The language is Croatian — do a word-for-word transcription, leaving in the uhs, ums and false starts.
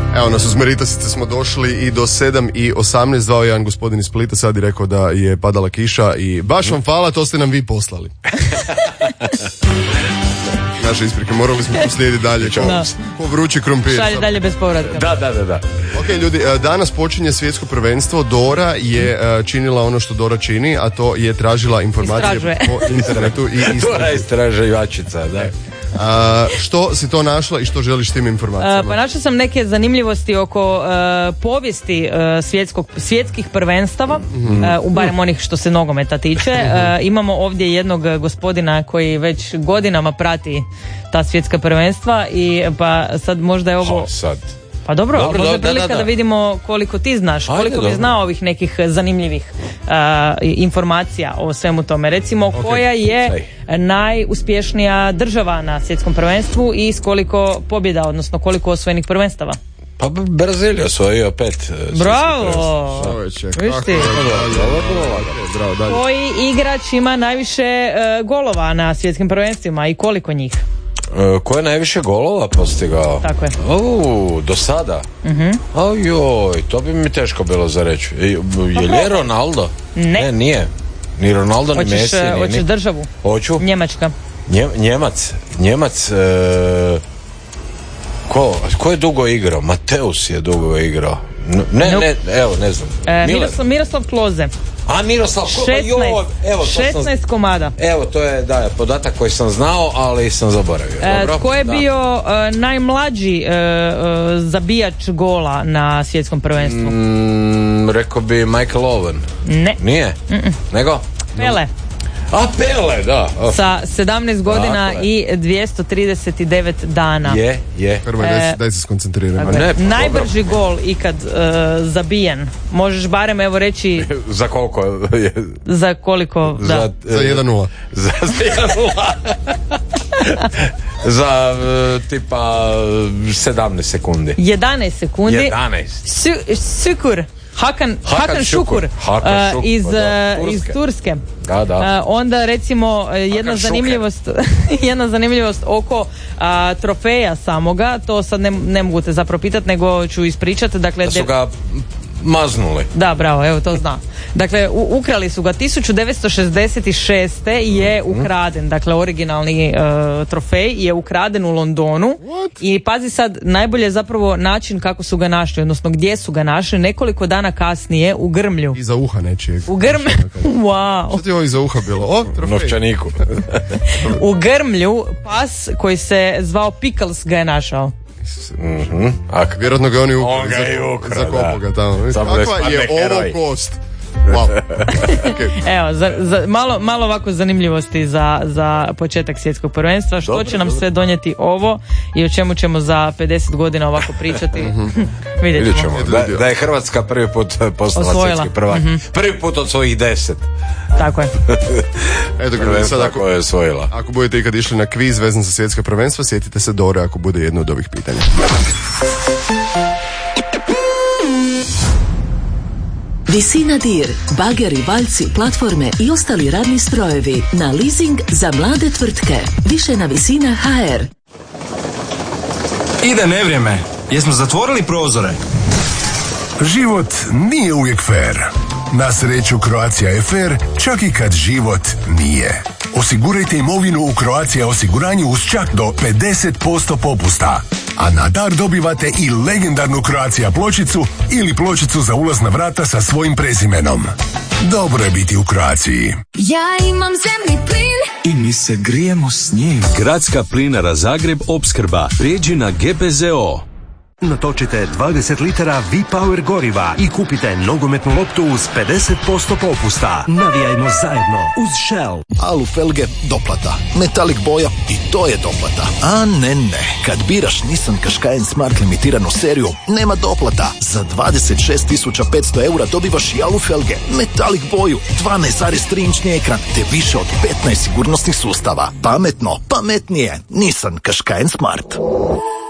Evo nas uz Meritasice smo došli i do sedam i osamnaest, zvao jedan gospodin iz Splita, sad je rekao da je padala kiša i baš vam hvala, to ste nam vi poslali. Naše isprike, morali smo poslijediti dalje kao da. po vrući krompir. Šalje dalje bez povratka. Da, da, da, da. Ok, ljudi, danas počinje svjetsko prvenstvo. Dora je činila ono što Dora čini, a to je tražila informacije Istražuje. po internetu i Dora istražuje. je istraživačica, da. A, što si to našla i što želiš tim informacijama? Uh, pa našla sam neke zanimljivosti oko uh, povijesti uh, svjetskog, svjetskih prvenstava, mm-hmm. uh, u barem onih što se nogometa tiče. Uh, imamo ovdje jednog gospodina koji već godinama prati ta svjetska prvenstva i pa sad možda je ovo... Ha, sad. Pa dobro, Dobro, možda je da, da, prilika da, da. da vidimo koliko ti znaš, Ajde, koliko dobro. bi znao ovih nekih zanimljivih uh, informacija o svemu tome. Recimo, Okay. koja je Saj. najuspješnija država na svjetskom prvenstvu i s koliko pobjeda, odnosno koliko osvojenih prvenstava? Pa Brazil je osvojio pet. Bravo! Čovječe, Viš kako ti? je dalje? Bravo, dalje. Koji igrač ima najviše uh, golova na svjetskim prvenstvima i koliko njih? Uh, ko je najviše golova postigao? Tako je. O, do sada? Uh-huh. Ojoj, to bi mi teško bilo za reći. Je, je li Ronaldo? Ne. Ne, nije. Ni Ronaldo, ni Hoćeš, Messi. uh, Ni, hoćeš ni... državu? Hoću. Njemačka. Nje, Njemac. Njemac. E, ko, ko je dugo igrao? Mateus je dugo igrao. N- Ne, Nope. ne, evo, ne znam. E, Mile- Miroslav, Miroslav Kloze. A, Miroslav Kloze, šesnaest, joj, evo, to sam- šesnaest komada. Evo, to je, da, podatak koji sam znao, ali sam zaboravio. E, Dobro? tko je Da. bio e, najmlađi e, e, zabijač gola na svjetskom prvenstvu? Mm, rekao bi Michael Owen. Ne, Nije? Mm-mm. Nego? Pele. A, Pele, da. Oh. Sa sedamnaest godina Tako je. i dvjesto trideset devet dana. Je, je. Hrvoj, daj, se- E, daj se skoncentriraj. Tako Ma je. ne, pa Najbrži gol ikad e, zabijen. Možeš barem evo reći Za koliko je? za koliko, da. Za, Za jedan nula. Za jedan nula. Za e, tipa sedamnaest sekundi. jedanaest sekundi. jedanaest. Su, Sukur. Hakan, Hakan Hakan Šukur. Šukur, Hakan uh, Šukur, iz, da, uh, iz Turske. Turske. Da, da. Uh, onda recimo uh, jedna Hakan zanimljivost jedna zanimljivost oko uh, trofeja samoga, to sad ne, ne mogu te zapravo pitati, nego ću ispričati. Dakle, Da su de- ga maznuli. Da, bravo, evo to znam. Dakle, u, ukrali su ga tisuću devetsto šezdeset šeste je ukraden, dakle originalni uh, trofej je ukraden u Londonu. What? I pazi sad, najbolje je zapravo način kako su ga našli, odnosno gdje su ga našli, nekoliko dana kasnije u Grmlju. Iza uha nečijeg. U Grmlju, wow. Što ti ovo iza uha bilo? O, trofej. Novčaniku. U Grmlju pas koji se zvao Pickles ga je našao. Mhm. A k- Vjerojatno ga oni ukrali. On ga je ukrao, Zakopao da. ga tamo. Samo da Kakva ispadne je ovo heroj. kost? Wow. Okay. Evo, za, za, malo, malo ovako zanimljivosti za, za početak svjetskog prvenstva. Što Dobro, će nam dobro. sve donijeti ovo i o čemu ćemo za pedeset godina ovako pričati? Vidjet Vidjet ćemo. ćemo. Da, da je Hrvatska prvi put postala Osvojila. svjetski prvak. Mhm. Prvi put od svojih deset. Tako je. Eto ga, sad Prvenstva ako, koje je osvojila. ako budete ikad išli na kviz vezan za svjetska prvenstva, sjetite se Dore ako bude jedno od ovih pitanja. Visina dir, bageri, valjci, platforme i ostali radni strojevi na leasing za mlade tvrtke. Više na Visina ha er. Ide nevrijeme. Jesmo zatvorili prozore? Život nije uvijek fair. Na sreću Croatia je fair, čak i kad život nije. Osigurajte imovinu u Croatia osiguranju uz čak do pedeset posto popusta. A na dar dobivate i legendarnu Croatia pločicu ili pločicu za ulaz na vrata sa svojim prezimenom. Dobro je biti u Croaciji. Ja imam zemni plin I mi se grijemo s njim. Gradska plinara Zagreb opskrba. Prijeđi na ge pe ze o. Natočite dvadeset litara V-Power goriva i kupite nogometnu loptu uz pedeset posto popusta. Navijajmo zajedno uz Shell. Alu felge doplata, metalik boja i to je doplata. A ne ne, kad biraš Nissan Qashqai Smart limitiranu seriju, nema doplata. Za dvadeset šest tisuća petsto eura dobivaš i alu felge, metalik boju, dvanaest zarez tri inčni ekran te više od petnaest sigurnosnih sustava. Pametno, pametnije. Nissan Qashqai Smart.